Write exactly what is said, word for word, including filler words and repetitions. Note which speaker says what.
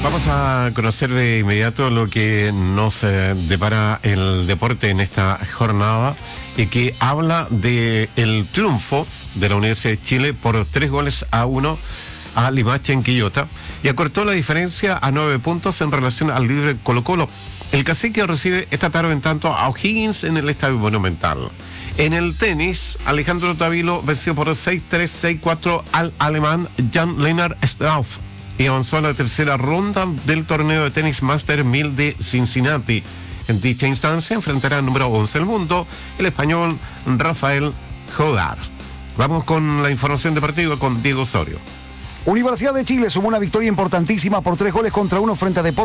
Speaker 1: Vamos a conocer de inmediato lo que nos eh, depara el deporte en esta jornada y que habla de el triunfo de la Universidad de Chile por tres goles a uno a Limache en Quillota y acortó la diferencia a nueve puntos en relación al líder Colo-Colo. El Cacique recibe esta tarde en tanto a O'Higgins en el Estadio Monumental. En el tenis, Alejandro Tavilo venció por seis tres, seis cuatro al alemán Jan-Lennard Struff y avanzó a la tercera ronda del torneo de tenis Master mil de Cincinnati. En dicha instancia enfrentará al número once del mundo, el español Rafael Jodar. Vamos con la información deportiva con Diego Osorio.
Speaker 2: Universidad de Chile sumó una victoria importantísima por tres goles contra uno frente a Deportes